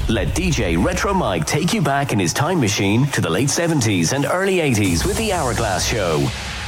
Let DJ Retro Mike take you back in his time machine to the late 70s and early 80s with the Hourglass Show.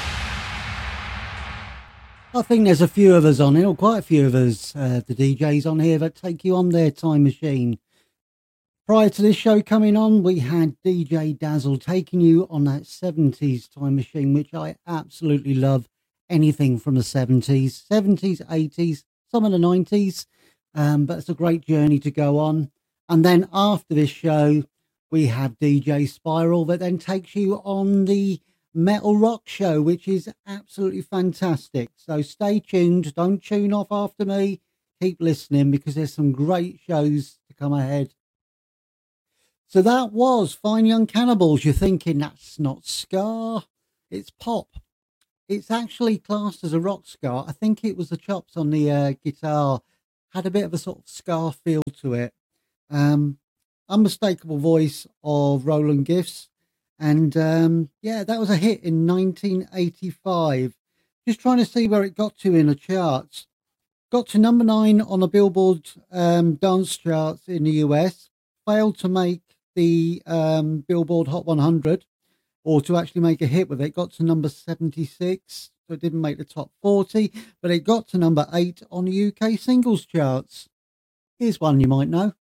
I think there's a few of us on here, or quite a few of us, the DJs on here, that take you on their time machine. Prior to this show coming on, we had DJ Dazzle taking you on that 70s time machine, which I absolutely love. Anything from the 70s, 80s, some of the 90s, but it's a great journey to go on. And then after this show, we have DJ Spiral that then takes you on the Metal Rock Show, which is absolutely fantastic. So stay tuned, don't tune off after me, keep listening because there's some great shows to come ahead. So that was Fine Young Cannibals. You're thinking that's not ska, it's pop. It's actually classed as a rock ska. I think it was the chops on the guitar had a bit of a sort of ska feel to it. Unmistakable voice of Roland Gifts. And yeah, that was a hit in 1985. Just trying to see where it got to in the charts. Got to number 9 on the Billboard dance charts in the US. Failed to make the Billboard Hot 100 or to actually make a hit with it. Got to number 76. So it didn't make the top 40, but it got to number 8 on the UK singles charts. Here's one you might know.